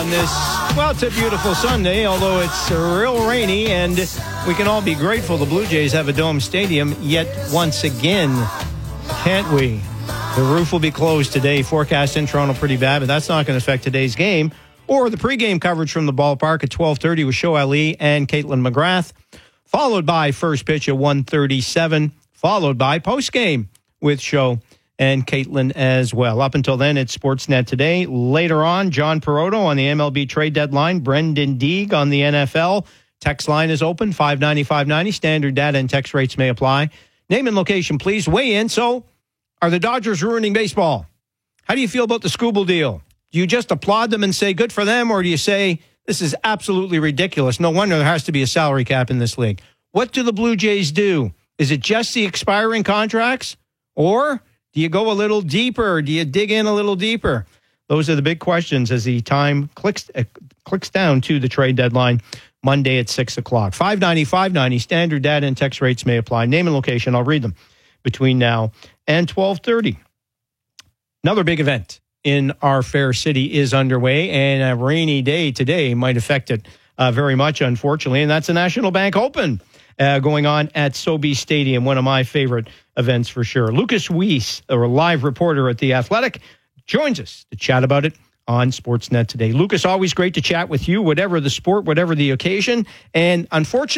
on this, well, it's a beautiful Sunday, although it's real rainy, and we can all be grateful the Blue Jays have a dome stadium yet once again, can't we? The roof will be closed today. Forecast in Toronto pretty bad, but that's not going to affect today's game or the pregame coverage from the ballpark at 12:30 with Show Ali and Caitlin McGrath, followed by first pitch at 1:37, followed by postgame with Show and Caitlin as well. Up until then, it's Sportsnet Today. Later on, John Perotto on the MLB trade deadline, Brendan Deeg on the NFL. Text line is open, 590-590. Standard data and text rates may apply. Name and location, please. Weigh in. So, are the Dodgers ruining baseball? How do you feel about the Skubal deal? Do you just applaud them and say good for them, or do you say this is absolutely ridiculous? No wonder there has to be a salary cap in this league. What do the Blue Jays do? Is it just the expiring contracts, or do you go a little deeper? Do you dig in a little deeper? Those are the big questions as the time clicks down to the trade deadline Monday at 6 o'clock. 590-590, standard data and text rates may apply. Name and location, I'll read them between now and 12:30. Another big event in our fair city is underway, and a rainy day today might affect it very much, unfortunately, and that's the National Bank Open going on at Sobeys Stadium, one of my favorite events for sure. Lucas Weiss, a live reporter at The Athletic, joins us to chat about it on Sportsnet today. Lucas, always great to chat with you, whatever the sport, whatever the occasion, and unfortunately,